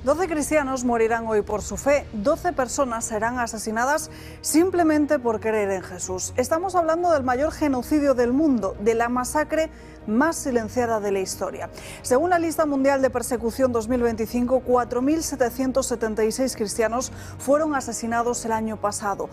12 cristianos morirán hoy por su fe, 12 personas serán asesinadas simplemente por creer en Jesús. Estamos hablando del mayor genocidio del mundo, de la masacre más silenciada de la historia. Según la lista mundial de persecución 2025, 4.776 cristianos fueron asesinados el año pasado.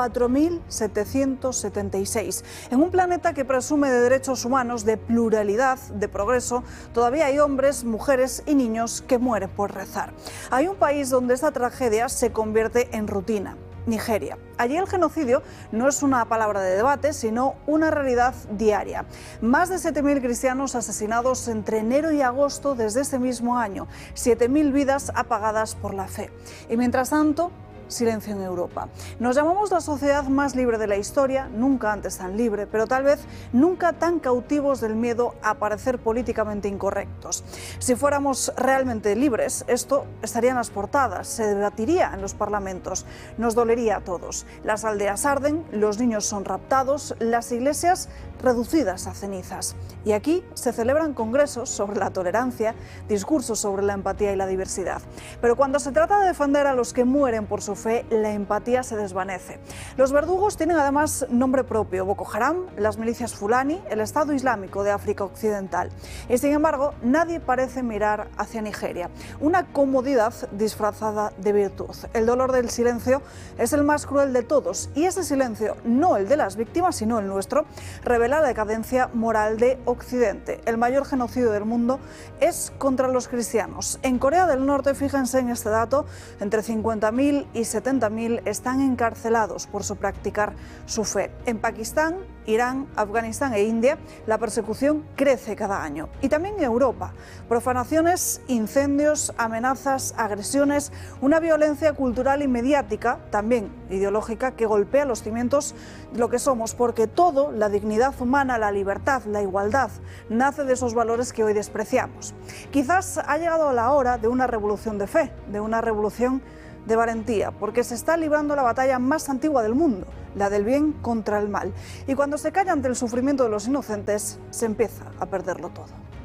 4.776. En un planeta que presume de derechos humanos, de pluralidad, de progreso, todavía hay hombres, mujeres y niños que mueren por rezar. Hay un país donde esta tragedia se convierte en rutina. Nigeria. Allí el genocidio no es una palabra de debate, sino una realidad diaria. Más de 7.000 cristianos asesinados entre enero y agosto desde ese mismo año. 7.000 vidas apagadas por la fe. Y mientras tanto, silencio en Europa. Nos llamamos la sociedad más libre de la historia, nunca antes tan libre, pero tal vez nunca tan cautivos del miedo a parecer políticamente incorrectos. Si fuéramos realmente libres, esto estaría en las portadas, se debatiría en los parlamentos, nos dolería a todos. Las aldeas arden, los niños son raptados, las iglesias reducidas a cenizas. Y aquí se celebran congresos sobre la tolerancia, discursos sobre la empatía y la diversidad. Pero cuando se trata de defender a los que mueren por su fe, la empatía se desvanece. Los verdugos tienen además nombre propio: Boko Haram, las milicias Fulani, el Estado Islámico de África Occidental. Y sin embargo, nadie parece mirar hacia Nigeria. Una comodidad disfrazada de virtud. El dolor del silencio es el más cruel de todos, y ese silencio, no el de las víctimas, sino el nuestro, revela la decadencia moral de Occidente. El mayor genocidio del mundo es contra los cristianos. En Corea del Norte, fíjense en este dato, entre 50.000 y 70.000 están encarcelados por practicar su fe. En Pakistán, Irán, Afganistán e India, la persecución crece cada año. Y también en Europa, profanaciones, incendios, amenazas, agresiones, una violencia cultural y mediática, también ideológica, que golpea los cimientos de lo que somos, porque todo, la dignidad humana, la libertad, la igualdad, nace de esos valores que hoy despreciamos. Quizás ha llegado la hora de una revolución de fe, de una revolución de valentía, porque se está librando la batalla más antigua del mundo, la del bien contra el mal. Y cuando se calla ante el sufrimiento de los inocentes, se empieza a perderlo todo.